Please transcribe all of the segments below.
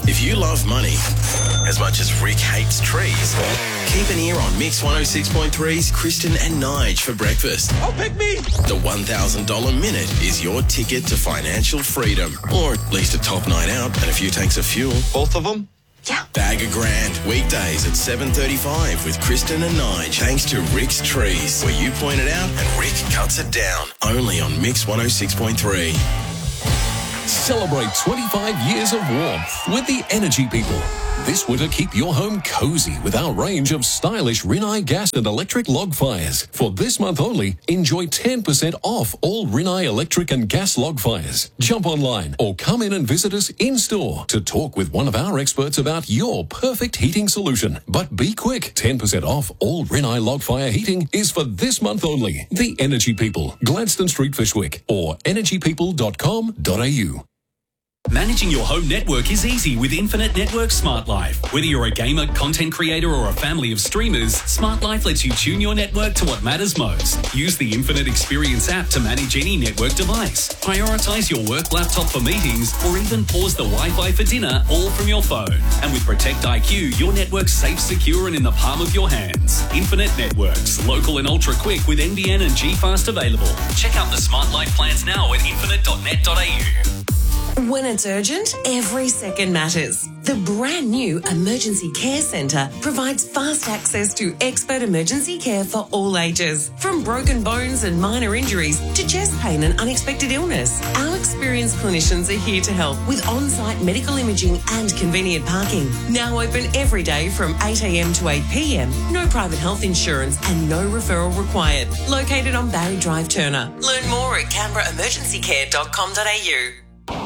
If you love money as much as Rick hates trees, keep an ear on Mix 106.3's Kristen and Nige for breakfast. Oh, pick me! The $1,000 minute is your ticket to financial freedom, or at least a top night out and a few tanks of fuel. Both of them? Yeah. Bag a grand, weekdays at 7:35 with Kristen and Nige, thanks to Rick's Trees, where you point it out and Rick cuts it down. Only on Mix 106.3. Celebrate 25 years of warmth with the Energy People. This winter, keep your home cozy with our range of stylish Rinnai gas and electric log fires. For this month only, enjoy 10% off all Rinnai electric and gas log fires. Jump online or come in and visit us in-store to talk with one of our experts about your perfect heating solution. But be quick, 10% off all Rinnai log fire heating is for this month only. The Energy People, Gladstone Street, Fishwick, or energypeople.com.au. Managing your home network is easy with Infinite Network Smart Life. Whether you're a gamer, content creator, or a family of streamers, Smart Life lets you tune your network to what matters most. Use the Infinite Experience app to manage any network device. Prioritize your work laptop for meetings, or even pause the Wi-Fi for dinner, all from your phone. And with Protect IQ, your network's safe, secure, and in the palm of your hands. Infinite Networks, local and ultra quick with NBN and G-Fast available. Check out the Smart Life plans now at infinite.net.au. When it's urgent, every second matters. The brand new Emergency Care Centre provides fast access to expert emergency care for all ages. From broken bones and minor injuries to chest pain and unexpected illness, our experienced clinicians are here to help with on-site medical imaging and convenient parking. Now open every day from 8 a.m. to 8 p.m. No private health insurance and no referral required. Located on Barry Drive, Turner. Learn more at canberraemergencycare.com.au.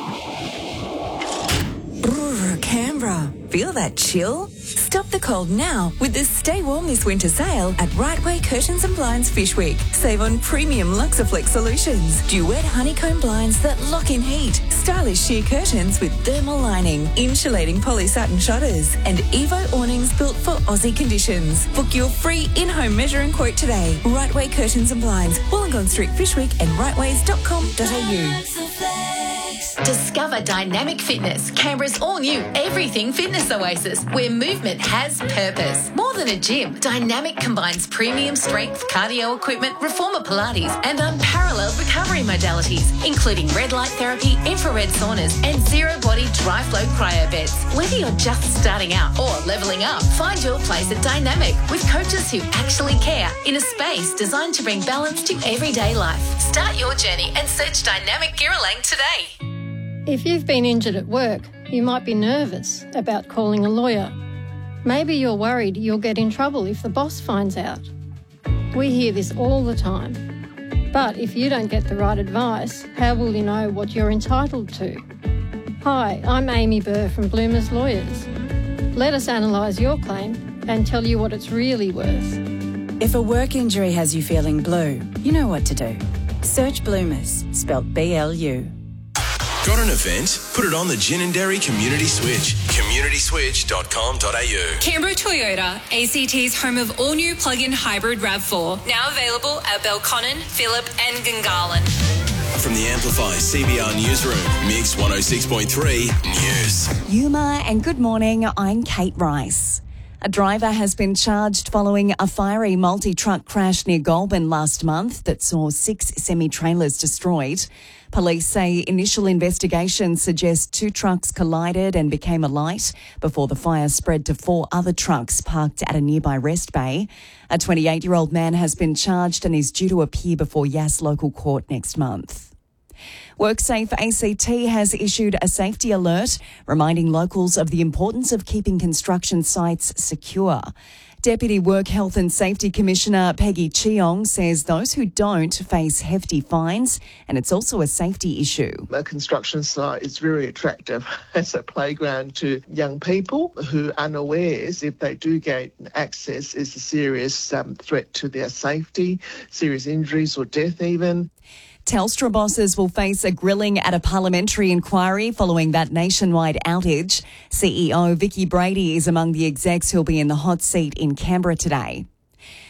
Canberra. Feel that chill? Stop the cold now with the Stay Warm this winter sale at Right Way Curtains and Blinds Fishwick. Save on premium Luxaflex solutions, duet honeycomb blinds that lock in heat, stylish sheer curtains with thermal lining, insulating poly satin shutters, and Evo awnings built for Aussie conditions. Book your free in-home measure and quote today. Right Way Curtains and Blinds, Wollongong Street, Fishwick, and rightways.com.au. Discover Dynamic Fitness, Canberra's all-new everything fitness oasis, where movement has purpose. More than a gym, Dynamic combines premium strength cardio equipment, reformer Pilates, and unparalleled recovery modalities, including red light therapy, infrared saunas, and zero-body dry-flow cryo beds. Whether you're just starting out or leveling up, find your place at Dynamic with coaches who actually care in a space designed to bring balance to everyday life. Start your journey and search Dynamic Girralang today. If you've been injured at work, you might be nervous about calling a lawyer. Maybe you're worried you'll get in trouble if the boss finds out. We hear this all the time. But if you don't get the right advice, how will you know what you're entitled to? Hi, I'm Amy Burr from Bloomers Lawyers. Let us analyse your claim and tell you what it's really worth. If a work injury has you feeling blue, you know what to do. Search Bloomers, spelt B-L-U. Got an event? Put it on the Gin and Dairy Community Switch. communityswitch.com.au. Canberra Toyota, ACT's home of all-new plug-in hybrid RAV4. Now available at Belconnen, Phillip and Gungahlin. From the Amplify CBR Newsroom, Mix 106.3 News. Yuma and good morning, I'm Kate Rice. A driver has been charged following a fiery multi-truck crash near Goulburn last month that saw 6 semi-trailers destroyed. Police say initial investigations suggest 2 trucks collided and became alight before the fire spread to 4 other trucks parked at a nearby rest bay. A 28-year-old man has been charged and is due to appear before Yass Local Court next month. WorkSafe ACT has issued a safety alert reminding locals of the importance of keeping construction sites secure. Deputy Work Health and Safety Commissioner Peggy Cheong says those who don't face hefty fines, and it's also a safety issue. A construction site is very attractive as a playground to young people who are unawares if they do gain access is a serious threat to their safety, serious injuries or death even. Telstra bosses will face a grilling at a parliamentary inquiry following that nationwide outage. CEO Vicky Brady is among the execs who'll be in the hot seat in Canberra today.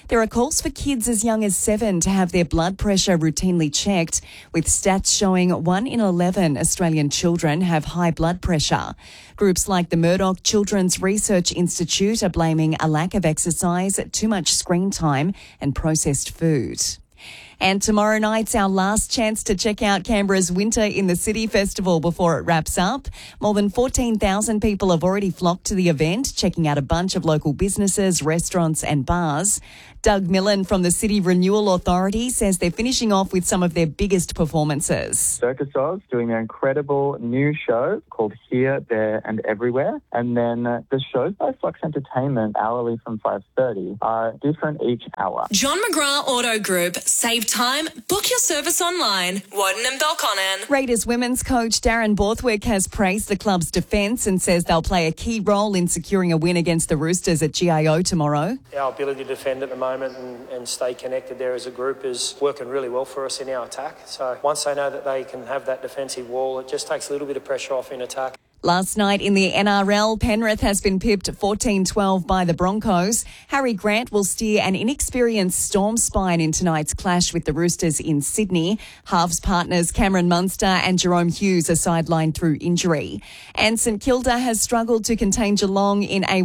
There are calls for kids as young as 7 to have their blood pressure routinely checked, with stats showing 1 in 11 Australian children have high blood pressure. Groups like the Murdoch Children's Research Institute are blaming a lack of exercise, too much screen time and processed food. And tomorrow night's our last chance to check out Canberra's Winter in the City Festival before it wraps up. More than 14,000 people have already flocked to the event, checking out a bunch of local businesses, restaurants and bars. Doug Millen from the City Renewal Authority says they're finishing off with some of their biggest performances. Circus Dogs doing their incredible new show called Here, There and Everywhere. And then the shows by Flux Entertainment, hourly from 5:30, are different each hour. John McGrath Auto Group. Save time. Book your service online. Warden and Belconnen. Raiders women's coach Darren Borthwick has praised the club's defence and says they'll play a key role in securing a win against the Roosters at GIO tomorrow. Our ability to defend at the moment and stay connected there as a group is working really well for us in our attack. So once they know that they can have that defensive wall, it just takes a little bit of pressure off in attack. Last night in the NRL, Penrith has been pipped 14-12 by the Broncos. Harry Grant will steer an inexperienced Storm spine in tonight's clash with the Roosters in Sydney. Halves partners Cameron Munster and Jerome Hughes are sidelined through injury. And St Kilda has struggled to contain Geelong in a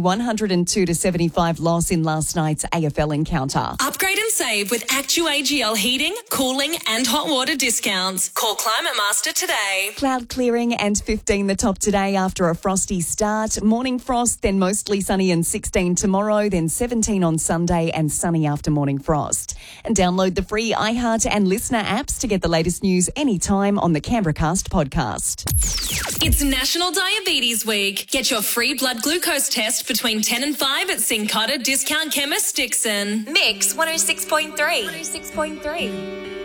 102-75 loss in last night's AFL encounter. Upgrade and save with ActuAGL heating, cooling and hot water discounts. Call Climate Master today. Cloud clearing and 15 the top today after a frosty start. Morning frost, then mostly sunny and 16 tomorrow, then 17 on Sunday and sunny after morning frost. And download the free iHeart and Listener apps to get the latest news anytime on the CanberraCast podcast. It's National Diabetes Week. Get your free blood glucose test between 10 and 5 at Syncada Discount Chemist Dixon. Mix 106.3.